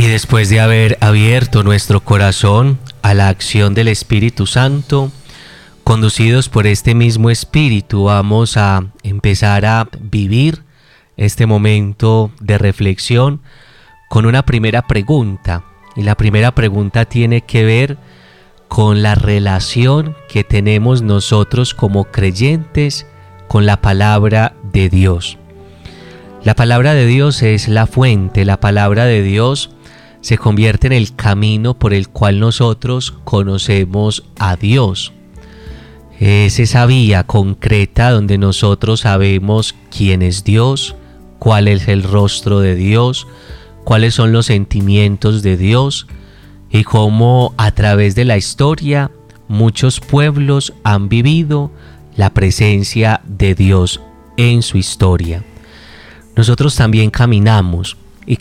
Y después de haber abierto nuestro corazón a la acción del Espíritu Santo, conducidos por este mismo Espíritu, vamos a empezar a vivir este momento de reflexión con una primera pregunta. Y la primera pregunta tiene que ver con la relación que tenemos nosotros como creyentes con la palabra de Dios. La palabra de Dios es la fuente, la palabra de Dios se convierte en el camino por el cual nosotros conocemos a Dios. Es esa vía concreta donde nosotros sabemos quién es Dios, cuál es el rostro de Dios, cuáles son los sentimientos de Dios y cómo a través de la historia muchos pueblos han vivido la presencia de Dios en su historia. Nosotros también caminamos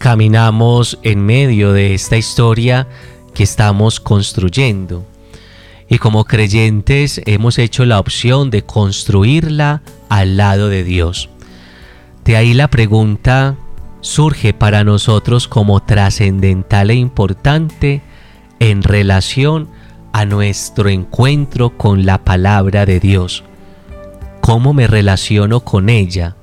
en medio de esta historia que estamos construyendo. Y como creyentes hemos hecho la opción de construirla al lado de Dios. De ahí la pregunta surge para nosotros como trascendental e importante en relación a nuestro encuentro con la palabra de Dios. ¿Cómo me relaciono con ella?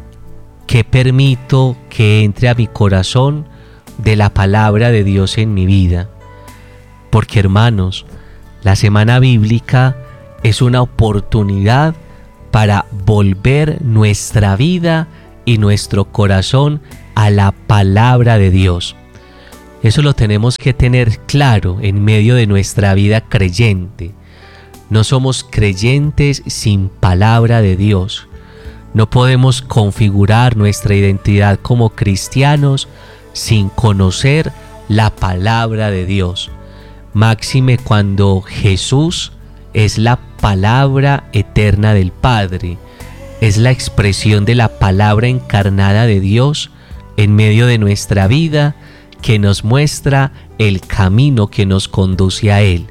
¿Qué permito que entre a mi corazón de la palabra de Dios en mi vida? Porque, hermanos, la semana bíblica es una oportunidad para volver nuestra vida y nuestro corazón a la palabra de Dios. Eso lo tenemos que tener claro en medio de nuestra vida creyente. No somos creyentes sin palabra de Dios. No podemos configurar nuestra identidad como cristianos sin conocer la palabra de Dios. Máxime cuando Jesús es la palabra eterna del Padre, es la expresión de la palabra encarnada de Dios en medio de nuestra vida que nos muestra el camino que nos conduce a Él.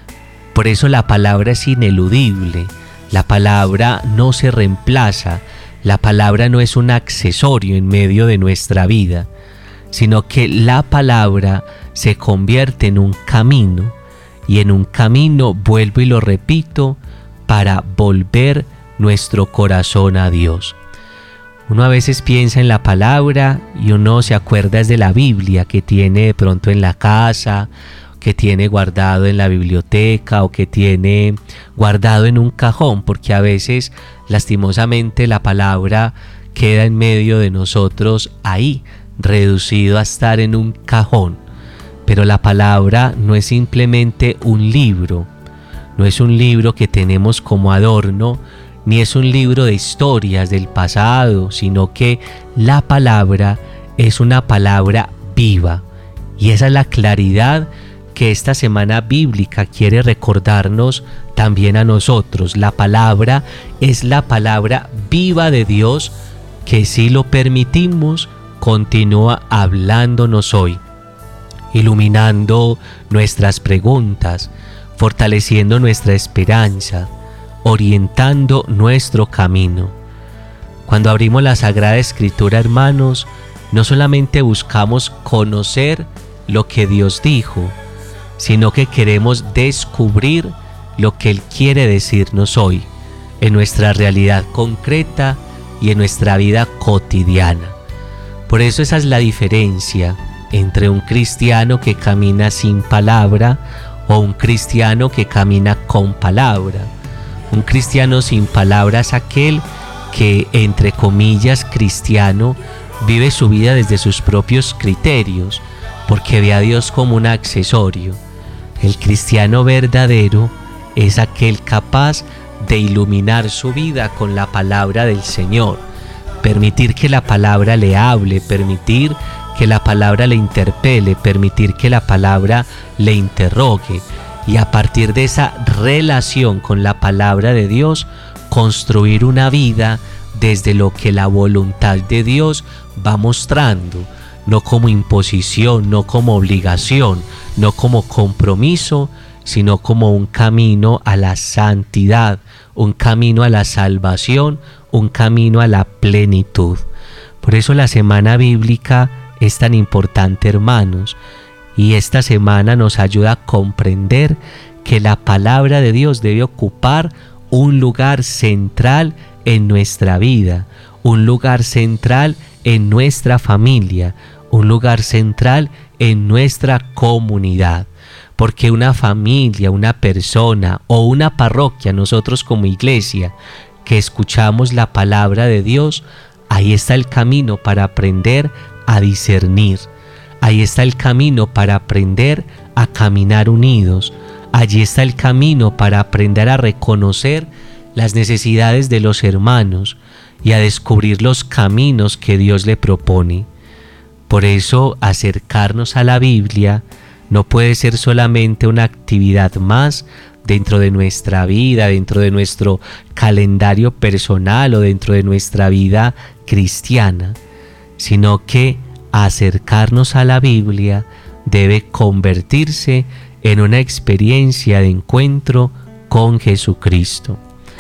Por eso la palabra es ineludible, la palabra no se reemplaza, la palabra no es un accesorio en medio de nuestra vida, sino que la palabra se convierte en un camino, y en un camino, vuelvo y lo repito, para volver nuestro corazón a Dios. Uno a veces piensa en la palabra y uno se acuerda de la Biblia que tiene de pronto en la casa, que tiene guardado en la biblioteca o que tiene guardado en un cajón, porque a veces lastimosamente la palabra queda en medio de nosotros ahí, reducido a estar en un cajón. Pero la palabra no es simplemente un libro, no es un libro que tenemos como adorno, ni es un libro de historias del pasado, sino que la palabra es una palabra viva. Y esa es la claridad que esta semana bíblica quiere recordarnos también a nosotros. La palabra es la palabra viva de Dios que, si lo permitimos, continúa hablándonos hoy, iluminando nuestras preguntas, fortaleciendo nuestra esperanza, orientando nuestro camino. Cuando abrimos la Sagrada Escritura, hermanos, no solamente buscamos conocer lo que Dios dijo, sino que queremos descubrir lo que Él quiere decirnos hoy, en nuestra realidad concreta y en nuestra vida cotidiana. Por eso esa es la diferencia entre un cristiano que camina sin palabra o un cristiano que camina con palabra. Un cristiano sin palabra es aquel que, entre comillas, cristiano, vive su vida desde sus propios criterios, porque ve a Dios como un accesorio. El cristiano verdadero es aquel capaz de iluminar su vida con la palabra del Señor, permitir que la palabra le hable, permitir que la palabra le interpele, permitir que la palabra le interrogue, y a partir de esa relación con la palabra de Dios, construir una vida desde lo que la voluntad de Dios va mostrando, no como imposición, no como obligación, no como compromiso, sino como un camino a la santidad, un camino a la salvación, un camino a la plenitud. Por eso la semana bíblica es tan importante, hermanos, y esta semana nos ayuda a comprender que la palabra de Dios debe ocupar un lugar central en nuestra vida, un lugar central en nuestra familia, un lugar central en nuestra comunidad. Porque una familia, una persona o una parroquia, nosotros como iglesia, que escuchamos la palabra de Dios, ahí está el camino para aprender a discernir. Ahí está el camino para aprender a caminar unidos. Allí está el camino para aprender a reconocer las necesidades de los hermanos y a descubrir los caminos que Dios le propone. Por eso, acercarnos a la Biblia no puede ser solamente una actividad más dentro de nuestra vida, dentro de nuestro calendario personal o dentro de nuestra vida cristiana, sino que acercarnos a la Biblia debe convertirse en una experiencia de encuentro con Jesucristo.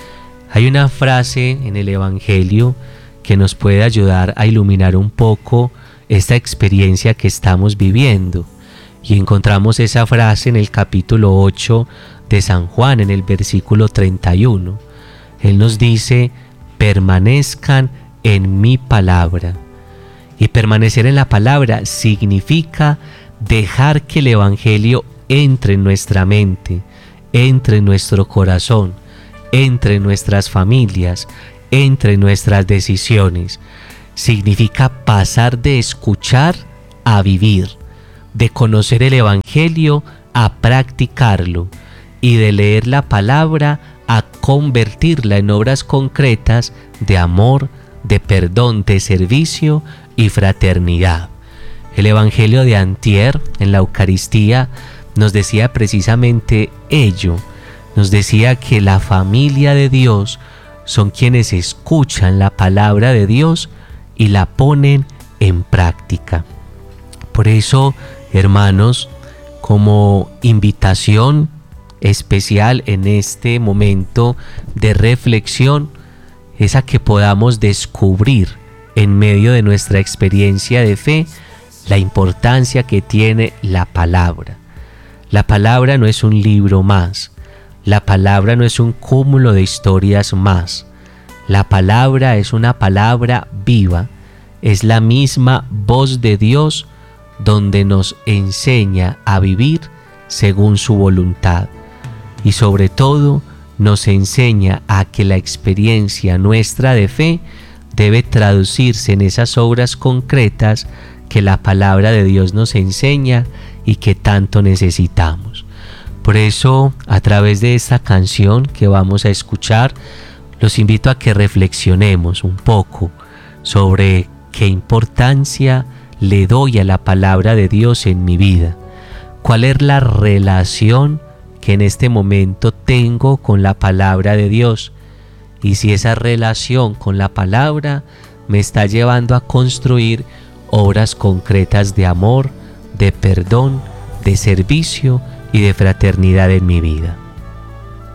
Hay una frase en el Evangelio que nos puede ayudar a iluminar un poco esta experiencia que estamos viviendo. Y encontramos esa frase en el capítulo 8 de San Juan, en el versículo 31. Él nos dice: permanezcan en mi palabra. Y permanecer en la palabra significa dejar que el Evangelio entre en nuestra mente, entre en nuestro corazón, entre en nuestras familias, entre en nuestras decisiones. Significa pasar de escuchar a vivir, de conocer el Evangelio a practicarlo y de leer la palabra a convertirla en obras concretas de amor, de perdón, de servicio y fraternidad. El Evangelio de antier en la Eucaristía nos decía precisamente ello. Nos decía que la familia de Dios son quienes escuchan la palabra de Dios y la ponen en práctica. Por eso, hermanos, como invitación especial en este momento de reflexión, es a que podamos descubrir en medio de nuestra experiencia de fe la importancia que tiene la palabra. La palabra no es un libro más. La palabra no es un cúmulo de historias más. La palabra es una palabra viva. Es la misma voz de Dios donde nos enseña a vivir según su voluntad. Y sobre todo nos enseña a que la experiencia nuestra de fe debe traducirse en esas obras concretas que la palabra de Dios nos enseña y que tanto necesitamos. Por eso, a través de esta canción que vamos a escuchar, los invito a que reflexionemos un poco sobre qué importancia le doy a la palabra de Dios en mi vida. ¿Cuál es la relación que en este momento tengo con la palabra de Dios? Y si esa relación con la palabra me está llevando a construir obras concretas de amor, de perdón, de servicio y de fraternidad en mi vida.